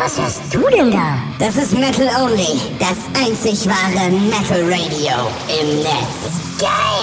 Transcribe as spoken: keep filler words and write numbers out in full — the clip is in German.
Was hörst du denn da? Das ist Metal Only, das einzig wahre Metal Radio im Netz. Geil!